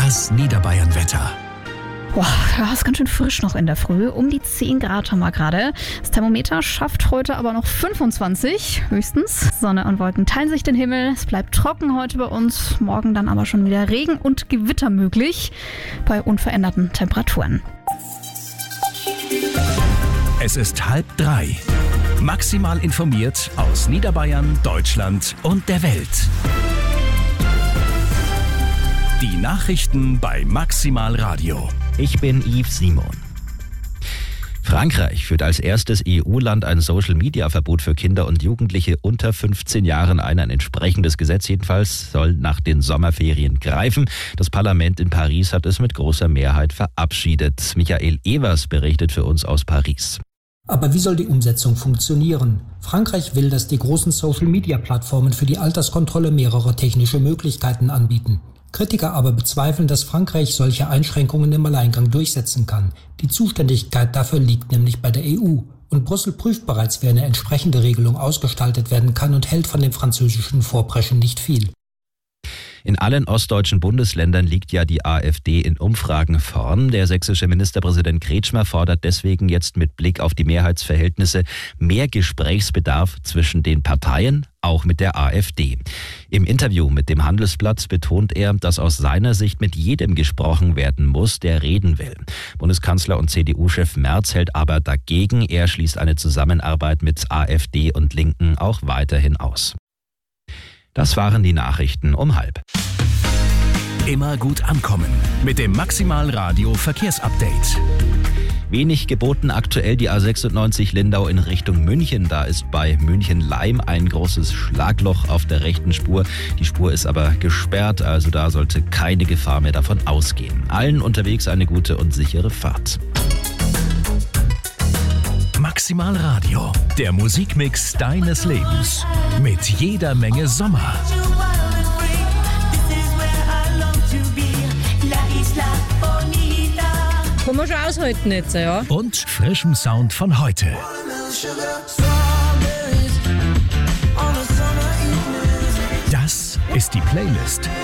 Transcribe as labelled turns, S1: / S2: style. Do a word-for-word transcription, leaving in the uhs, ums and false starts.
S1: Das Niederbayern-Wetter.
S2: Boah, ja, ist ganz schön frisch noch in der Früh. Um die zehn Grad haben wir gerade. Das Thermometer schafft heute aber noch fünfundzwanzig höchstens. Sonne und Wolken teilen sich den Himmel. Es bleibt trocken heute bei uns. Morgen dann aber schon wieder Regen und Gewitter möglich bei unveränderten Temperaturen.
S1: Es ist halb drei. Maximal informiert aus Niederbayern, Deutschland und der Welt. Die Nachrichten bei Maximal Radio.
S3: Ich bin Yves Simon. Frankreich führt als erstes E U-Land ein Social-Media-Verbot für Kinder und Jugendliche unter fünfzehn Jahren ein. Ein entsprechendes Gesetz jedenfalls soll nach den Sommerferien greifen. Das Parlament in Paris hat es mit großer Mehrheit verabschiedet. Michael Evers berichtet für uns aus Paris.
S4: Aber wie soll die Umsetzung funktionieren? Frankreich will, dass die großen Social-Media-Plattformen für die Alterskontrolle mehrere technische Möglichkeiten anbieten. Kritiker aber bezweifeln, dass Frankreich solche Einschränkungen im Alleingang durchsetzen kann. Die Zuständigkeit dafür liegt nämlich bei der E U. Und Brüssel prüft bereits, wie eine entsprechende Regelung ausgestaltet werden kann und hält von dem französischen Vorpreschen nicht viel.
S3: In allen ostdeutschen Bundesländern liegt ja die AfD in Umfragen vorn. Der sächsische Ministerpräsident Kretschmer fordert deswegen jetzt mit Blick auf die Mehrheitsverhältnisse mehr Gesprächsbedarf zwischen den Parteien, auch mit der AfD. Im Interview mit dem Handelsblatt betont er, dass aus seiner Sicht mit jedem gesprochen werden muss, der reden will. Bundeskanzler und C D U-Chef Merz hält aber dagegen. Er schließt eine Zusammenarbeit mit AfD und Linken auch weiterhin aus. Das waren die Nachrichten um halb.
S1: Immer gut ankommen mit dem Maximal Radio Verkehrsupdate.
S3: Wenig geboten aktuell die A sechsundneunzig Lindau in Richtung München. Da ist bei München-Leim ein großes Schlagloch auf der rechten Spur. Die Spur ist aber gesperrt, also da sollte keine Gefahr mehr davon ausgehen. Allen unterwegs eine gute und sichere Fahrt.
S1: Maximal Radio, der Musikmix deines Lebens. Mit jeder Menge Sommer.
S5: Kann man schon aushalten jetzt, ja.
S1: Und frischem Sound von heute. Das ist die Playlist